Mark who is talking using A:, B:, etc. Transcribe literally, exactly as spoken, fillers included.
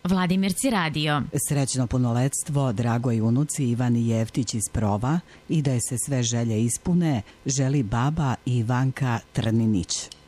A: Vladimirci radio.
B: Srećno punoletstvo dragoj unuci Ivani Jeftić iz Prova i da je se sve želje ispune, želi baba Ivanka Trninić.